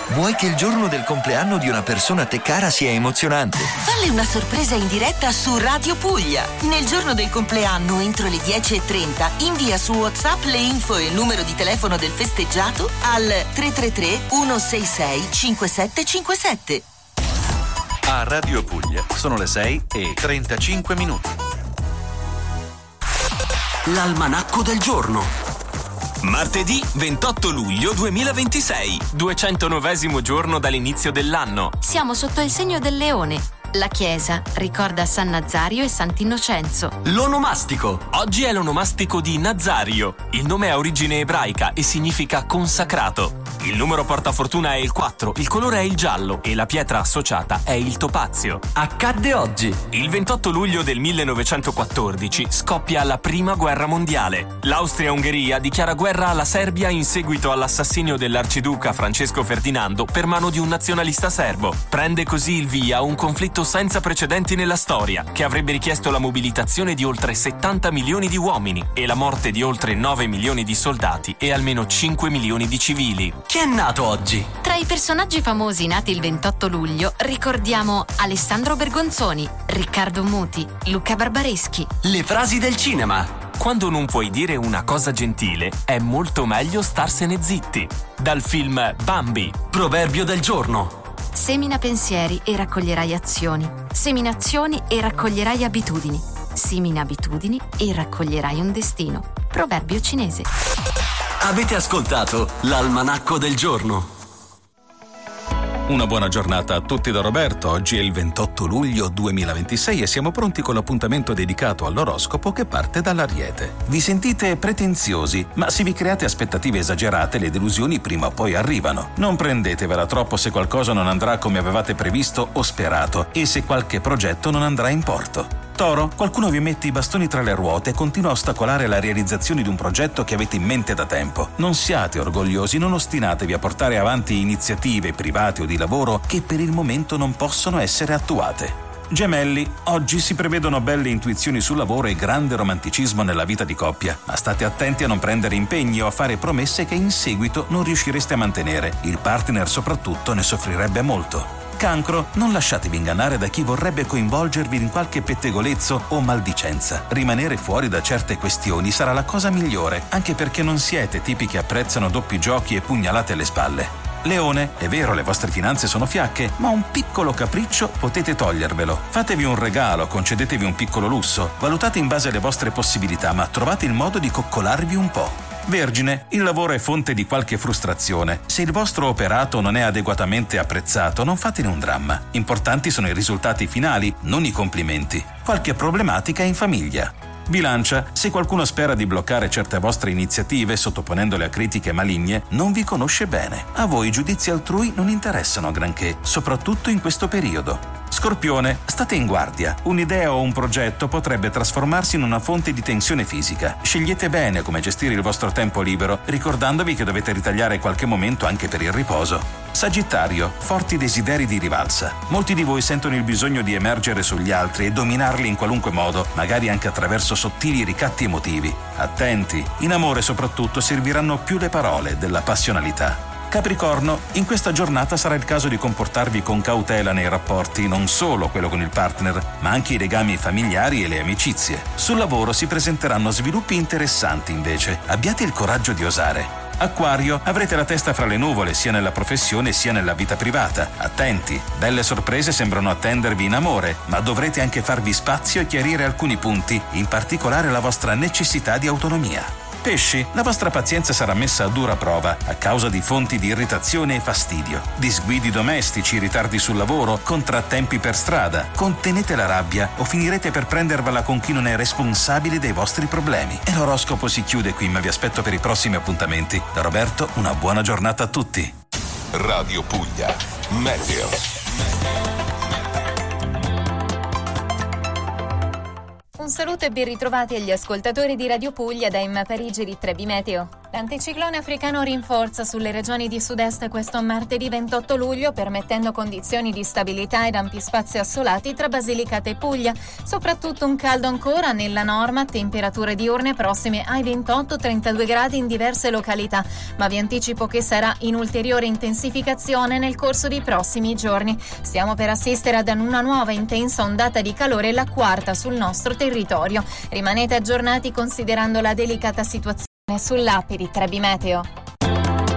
Vuoi che il giorno del compleanno di una persona a te cara sia emozionante? Falle una sorpresa in diretta su Radio Puglia. Nel giorno del compleanno, entro le 10:30, invia su WhatsApp le info e il numero di telefono del festeggiato al 333 166 5757. A Radio Puglia sono le 6:35. L'almanacco del giorno. Martedì 28 luglio 2026, 209° giorno dall'inizio dell'anno. Siamo sotto il segno del leone. La chiesa ricorda San Nazario e Sant'Innocenzo. L'onomastico. Oggi è l'onomastico di Nazario. Il nome ha origine ebraica e significa consacrato. Il numero portafortuna è il 4, il colore è il giallo e la pietra associata è il topazio. Accadde oggi. Il 28 luglio del 1914 scoppia la Prima Guerra Mondiale. L'Austria-Ungheria dichiara guerra alla Serbia in seguito all'assassinio dell'arciduca Francesco Ferdinando per mano di un nazionalista serbo. Prende così il via un conflitto senza precedenti nella storia, che avrebbe richiesto la mobilitazione di oltre 70 milioni di uomini e la morte di oltre 9 milioni di soldati e almeno 5 milioni di civili. Chi è nato oggi? Tra i personaggi famosi nati il 28 luglio ricordiamo Alessandro Bergonzoni, Riccardo Muti, Luca Barbareschi. Le frasi del cinema. Quando non puoi dire una cosa gentile, è molto meglio starsene zitti. Dal film Bambi. Proverbio del giorno. Semina pensieri e raccoglierai azioni. Semina azioni e raccoglierai abitudini. Semina abitudini e raccoglierai un destino. Proverbio cinese. Avete ascoltato l'almanacco del giorno. Una buona giornata a tutti da Roberto. Oggi è il 28 luglio 2026 e siamo pronti con l'appuntamento dedicato all'oroscopo che parte dall'Ariete. Vi sentite pretenziosi, ma se vi create aspettative esagerate, le delusioni prima o poi arrivano. Non prendetevela troppo se qualcosa non andrà come avevate previsto o sperato e se qualche progetto non andrà in porto. Toro, qualcuno vi mette i bastoni tra le ruote e continua a ostacolare la realizzazione di un progetto che avete in mente da tempo. Non siate orgogliosi, non ostinatevi a portare avanti iniziative private o di lavoro che per il momento non possono essere attuate. Gemelli, oggi si prevedono belle intuizioni sul lavoro e grande romanticismo nella vita di coppia, ma state attenti a non prendere impegni o a fare promesse che in seguito non riuscireste a mantenere. Il partner soprattutto ne soffrirebbe molto. Cancro, non lasciatevi ingannare da chi vorrebbe coinvolgervi in qualche pettegolezzo o maldicenza. Rimanere fuori da certe questioni sarà la cosa migliore, anche perché non siete tipi che apprezzano doppi giochi e pugnalate alle spalle. Leone, è vero, le vostre finanze sono fiacche, ma un piccolo capriccio potete togliervelo. Fatevi un regalo, concedetevi un piccolo lusso, valutate in base alle vostre possibilità, ma trovate il modo di coccolarvi un po'. Vergine, il lavoro è fonte di qualche frustrazione. Se il vostro operato non è adeguatamente apprezzato, non fatene un dramma. Importanti sono i risultati finali, non i complimenti. Qualche problematica in famiglia. Bilancia, se qualcuno spera di bloccare certe vostre iniziative sottoponendole a critiche maligne, non vi conosce bene. A voi i giudizi altrui non interessano granché, soprattutto in questo periodo. Scorpione, state in guardia. Un'idea o un progetto potrebbe trasformarsi in una fonte di tensione fisica. Scegliete bene come gestire il vostro tempo libero, ricordandovi che dovete ritagliare qualche momento anche per il riposo. Sagittario, forti desideri di rivalsa. Molti di voi sentono il bisogno di emergere sugli altri e dominarli in qualunque modo, magari anche attraverso sottili ricatti emotivi. Attenti, in amore soprattutto serviranno più le parole della passionalità. Capricorno, in questa giornata sarà il caso di comportarvi con cautela nei rapporti, non solo quello con il partner, ma anche i legami familiari e le amicizie. Sul lavoro si presenteranno sviluppi interessanti invece. Abbiate il coraggio di osare. Acquario, avrete la testa fra le nuvole sia nella professione sia nella vita privata. Attenti, belle sorprese sembrano attendervi in amore, ma dovrete anche farvi spazio e chiarire alcuni punti, in particolare la vostra necessità di autonomia. Pesci, la vostra pazienza sarà messa a dura prova a causa di fonti di irritazione e fastidio, disguidi domestici, ritardi sul lavoro, contrattempi per strada. Contenete la rabbia o finirete per prendervela con chi non è responsabile dei vostri problemi. E l'oroscopo si chiude qui, ma vi aspetto per i prossimi appuntamenti. Da Roberto, una buona giornata a tutti. Radio Puglia, Meteo. Un saluto e ben ritrovati agli ascoltatori di Radio Puglia da Emma Parigi di Trebi Meteo. L'anticiclone africano rinforza sulle regioni di sud-est questo martedì 28 luglio, permettendo condizioni di stabilità ed ampi spazi assolati tra Basilicata e Puglia. Soprattutto un caldo ancora nella norma, temperature diurne prossime ai 28-32 gradi in diverse località, ma vi anticipo che sarà in ulteriore intensificazione nel corso dei prossimi giorni. Stiamo per assistere ad una nuova intensa ondata di calore, la quarta sul nostro territorio. Rimanete aggiornati considerando la delicata situazione sull'app di Trebi Meteo.